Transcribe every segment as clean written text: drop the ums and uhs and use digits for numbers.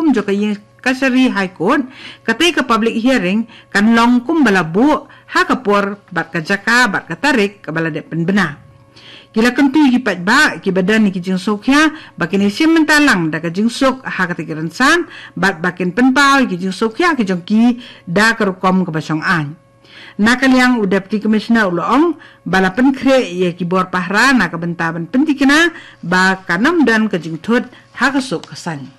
kum jo ka kasari high court katay ka public hearing kan long kum balabu ha kapor bat ka jaka bat ka tarik ka balade penbena kila kentu gipat ba ki badan ni kijing sokya bakin isim mentalang da ka jingsok ha ka tigiransan bat bakin penpau kijing sokya ki jongki da ka rukom ka basong an nakaliang Deputy Commissioner uloong bala penkre ye ki bor pahra na ka bentaban pentikina ba kanam dan ka jingthut ha ka sok kasan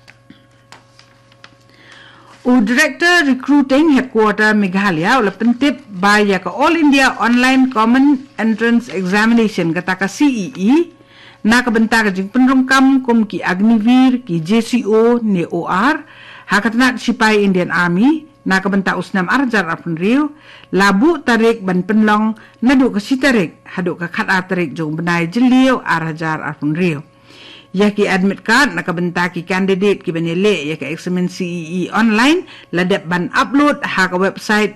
Director Recruiting Headquarter Meghalaya ula pentip baya ka All India Online Common Entrance Examination kata ka CEE na kabenta ka jing penrungkam kum ki Agnivir ki JCO ni OR hakatanat Sipai Indian Army na kabenta usnam arjar apun riu labu tarik ban penlong nadu ka sitarik hadu ka khat tarik jong benai jeliu arjar apun riu Yaki admit card na kabenta ki candidate ki benele yaki examen CEE online ladap ban upload ha ka website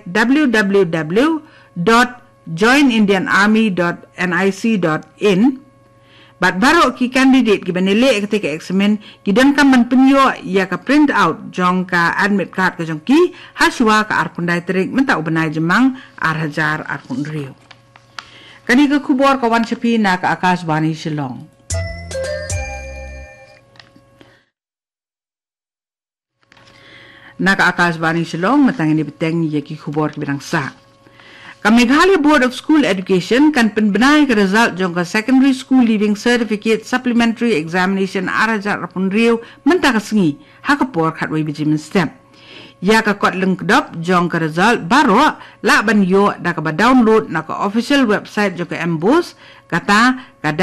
www.joinindianarmy.nic.in bat baru ki candidate ki benele ketika examen ki dan kaman penyo ya ka print out jong ka admit card ka jong ki haswa ka arpundai terik menta ubenai jemang arhajar arpun riu kani ka kubor kawan sepi na ka Akashvani Shillong Naka Akashvani Shillong matang ini beteng yaki khubor ki bidang sa. Ka Meghalaya Board of School Education kan penbenai ka result jong ka Secondary School Leaving Certificate Supplementary Examination arajar rapun riu menta ka sengi ha ka por khatwai bijimen step. Ya ka kot leng kedop jong ka result baro la ban yo da ka ba download na ka official website jong ka MBOS kata ka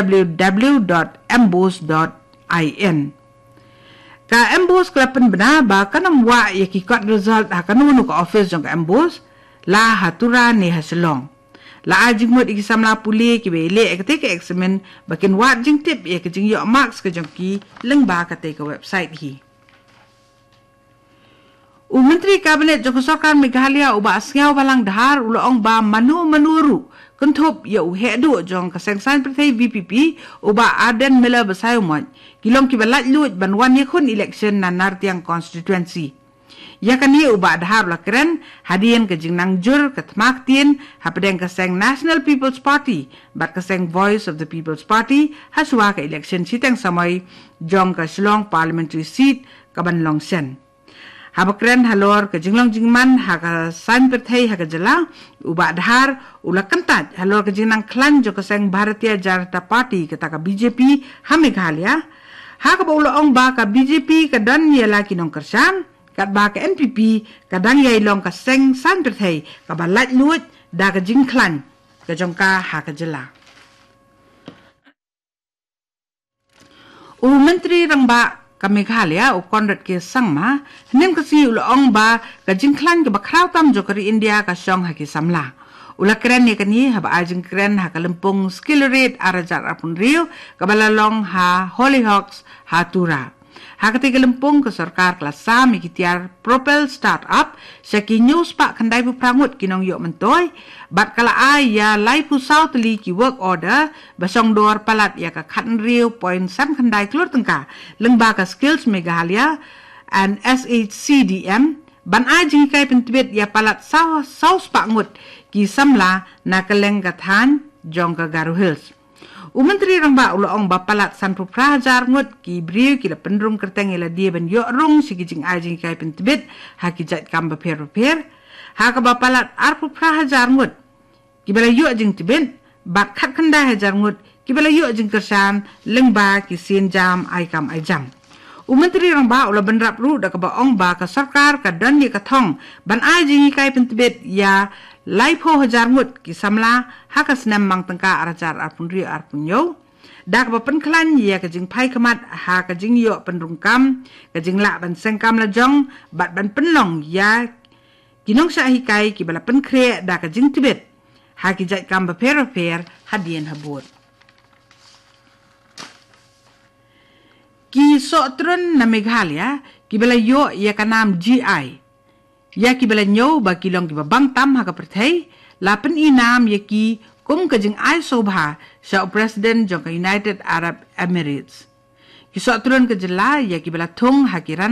www.mbos.in. Ka MBOS kelapan benar ba kanam wa ya ki kot result ha kanunu ka office jong ka MBOS la hatura ni hasilong la ajing mot ikisam la puli ki bele ketika examen bakin wat jing tip ya ke jing yo marks ke jong ki leng ba ka te ka website hi Menteri Kabinet Joko Sarkar Meghalaya uba asngaw balang dahar uloong ba manuru kentup ya uhedu jong kasengsan pertai VPP uba Aden Miller Besayumot kilong kibalat lut banwan yakun election na nartiang constituency ya kani uba dahar la keren hadian ke jingnang jur katmaktin hapadeng kaseng National People's Party bat kaseng Voice of the People's Party haswa ka election sitang samay jong ka Shillong parliamentary seat kabanlong sen Habakren halor ke jinglong jingman haka san perthai haka jala uba dahar ula kentat halor ke jingnang klan jo keseng Bharatiya Janata Party kata ka BJP ha Meghalaya haka ba uloong ba ka BJP ka dan yela kinong kersan kat ba ka NPP ka dan yailong ka seng san perthai ka balat luot da ka jing klan ka jongka haka jala Menteri Rangba ka Meghalaya u konrat ke sangma nen kasi uloong ba ka jingklan ke bakraw tam jo kari India ka syong haki samla ula keren ni kani haba ajing keren ha kalempung skill rate arajar apun riu ka balalong ha Hollyhocks ha tura ha kati kalempung ke sarkar kelas sam ikitiar propel startup syaki news pak kandai bu prangut kinong yok mentoy bat kala ay ya lai pu south li ki work order basong dor palat ya ka khatn riu point sam kandai klur tengka lengba ka skills Meghalaya and SHCDM ban ajing kai pentibet ya palat saus pak ngut ki samla na kaleng kathan jong ka Garo Hills Menteri Rangba uloong ba palat san pu prajar ngut ki briu ki la pendrum kerteng ila dia ban yo rung si ki jing ajing kai pentibet ha ki jat kam ba per ha ka ba palat ar pu prajar ngut kibala yu jing tibet bat khat khanda hajar ngut kibala yu jing kersan lengba ki sin jam ai kam ai jam Menteri Rangba ula benrap ru da ka ba ong ba ka sarkar ka dan ni ka thong ban ai jing kai pentibet ya lai pho hajar ngut ki samla ha ka snam mang tangka arajar arpun ri arpun yo da ka ba pen klan ya ka jing pai kamat ha ka jing yo penrungkam ka jing la ban sengkam la jong bat ban penlong ya kinong sa hikai ki bala pen kre da ka jing tibet haki jat kam ba per hadien habut ki sotron na Meghalaya ki bala yo ya kanam GI ya ki bala nyo ba kilong ki ba bang tam ha ka perthai lapen inam ya ki kum ka jing ai sobha sa president jong ka United Arab Emirates ki sotron ka jela ya ki bala thong ha ki